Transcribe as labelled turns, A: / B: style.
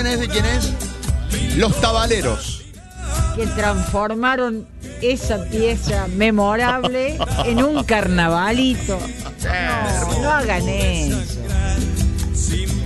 A: ¿Es de quién es? Los Tabaleros.
B: Que transformaron esa pieza memorable en un carnavalito. No hagan eso.